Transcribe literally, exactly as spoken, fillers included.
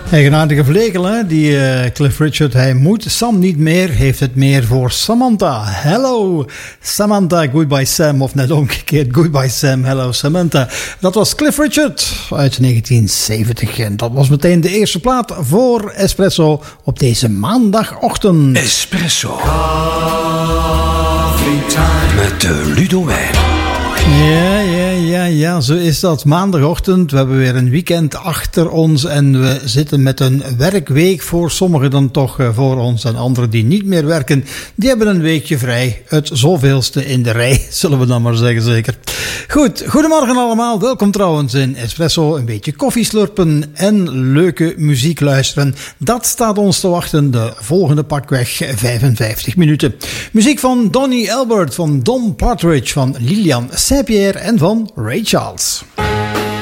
Eigenaardige vlekel, hè? Die uh, Cliff Richard. Hij moet Sam niet meer, heeft het meer voor Samantha. Hello Samantha, goodbye Sam. Of net omgekeerd, goodbye Sam, hello Samantha. Dat was Cliff Richard uit negentien zeventig. En dat was meteen de eerste plaat voor Espresso op deze maandagochtend. Espresso. Coffee time. Met uh, Ludo Wijn. Ja, ja, ja, ja, zo is dat. Maandagochtend, we hebben weer een weekend achter ons en we zitten met een werkweek voor sommigen dan toch voor ons. En anderen die niet meer werken, die hebben een weekje vrij. Het zoveelste in de rij, zullen we dan maar zeggen, zeker. Goed, goedemorgen allemaal. Welkom trouwens in Espresso. Een beetje koffie slurpen en leuke muziek luisteren. Dat staat ons te wachten de volgende pakweg vijfenvijftig minuten. Muziek van Donny Elbert, van Don Partridge, van Lilian Saint-Pierre en van Ray Charles.